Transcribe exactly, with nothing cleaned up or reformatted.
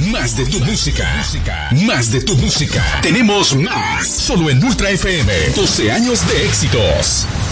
Más de tu música. Más de tu música. Tenemos más. Solo en Ultra F M. doce años de éxitos.